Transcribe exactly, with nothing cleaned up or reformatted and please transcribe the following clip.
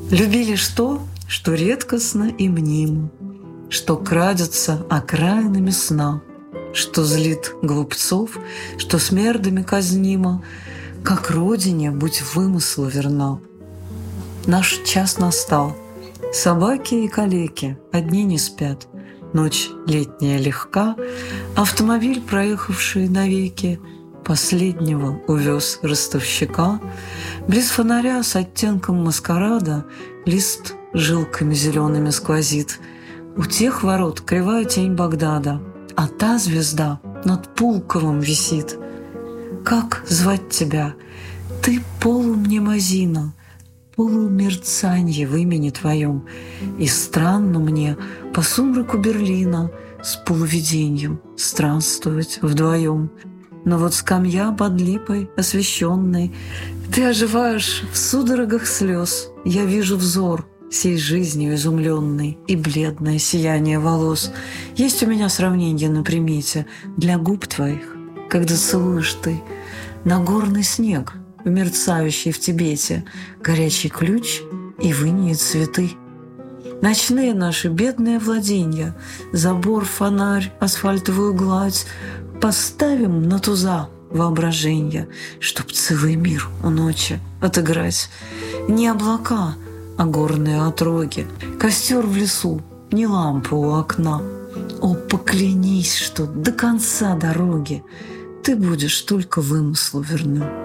Любили что, что редкостно и мнимо, что крадется окраинами сна, что злит глупцов, что смердами казнима, как родине будь вымыслу верна. Наш час настал. Собаки и калеки одни не спят. Ночь летняя легка, автомобиль, проехавший навеки, последнего увез ростовщика. Близ фонаря с оттенком маскарада лист жилками зелеными сквозит. У тех ворот кривая тень Багдада, а та звезда над Пулковым висит. Как звать тебя? Ты полумнемозина, полумерцанье в имени твоем, и странно мне по сумраку Берлина с полувиденьем странствовать вдвоем. Но вот скамья под липой освещенной, ты оживаешь в судорогах слез. Я вижу взор сей жизнью изумленный и бледное сияние волос. Есть у меня сравнение на примете для губ твоих, когда целуешь ты нагорный снег, мерцающий в Тибете, горячий ключ и выньет цветы. Ночные наши бедные владенья, забор, фонарь, асфальтовую гладь поставим на туза воображенья, чтоб целый мир у ночи отыграть. Не облака, а горные отроги, костер в лесу, не лампа у окна. О, поклянись, что до конца дороги ты будешь только вымыслу верна.